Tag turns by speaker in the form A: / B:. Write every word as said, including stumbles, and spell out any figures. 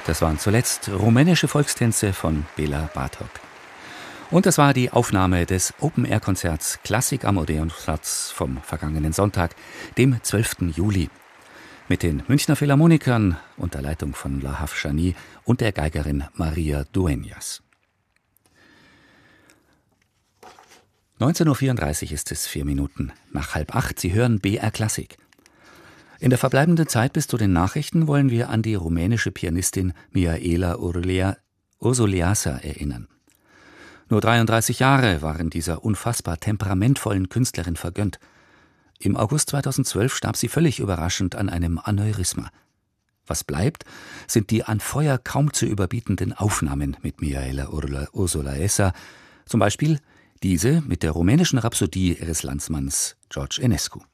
A: Das waren zuletzt rumänische Volkstänze von Bela Bartok. Und das war die Aufnahme des Open-Air-Konzerts Klassik am Odeonsplatz vom vergangenen Sonntag, dem zwölften Juli. Mit den Münchner Philharmonikern unter Leitung von Lahav Shani und der Geigerin Maria Dueñas. neunzehn Uhr vierunddreißig ist es, vier Minuten nach halb acht. Sie hören B R Klassik. In der verbleibenden Zeit bis zu den Nachrichten wollen wir an die rumänische Pianistin Mihaela Ursuleasa erinnern. Nur dreiunddreißig Jahre waren dieser unfassbar temperamentvollen Künstlerin vergönnt. Im August zweitausendzwölf starb sie völlig überraschend an einem Aneurysma. Was bleibt, sind die an Feuer kaum zu überbietenden Aufnahmen mit Mihaela Ursuleasa, zum Beispiel diese mit der rumänischen Rhapsodie ihres Landsmanns George Enescu.